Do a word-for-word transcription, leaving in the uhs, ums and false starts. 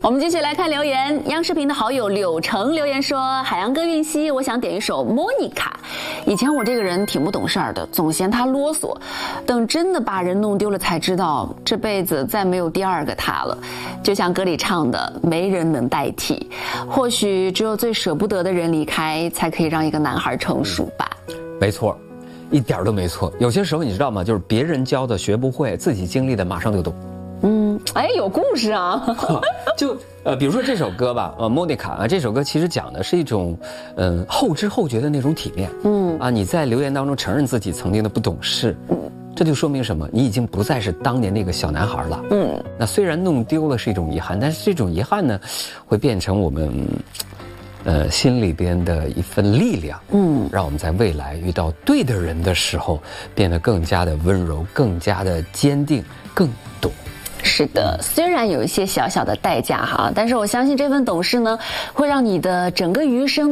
我们继续来看留言，央视频的好友柳成留言说：海洋歌韵西，我想点一首莫妮卡。以前我这个人挺不懂事儿的，总嫌他啰嗦，等真的把人弄丢了才知道，这辈子再没有第二个他了。就像歌里唱的，没人能代替，或许只有最舍不得的人离开，才可以让一个男孩成熟吧。 没错，一点都没错。有些时候你知道吗，就是别人教的学不会，自己经历的马上就懂。 嗯，哎，有故事啊！ 就呃，比如说这首歌吧，呃，莫妮卡啊，这首歌其实讲的是一种，嗯、呃，后知后觉的那种体面。嗯啊，你在留言当中承认自己曾经的不懂事，嗯，这就说明什么？你已经不再是当年那个小男孩了。嗯，那虽然弄丢了是一种遗憾，但是这种遗憾呢，会变成我们，呃，心里边的一份力量。嗯，让我们在未来遇到对的人的时候，变得更加的温柔，更加的坚定，更懂。 是的，虽然有一些小小的代价哈，但是我相信这份懂事呢，会让你的整个余生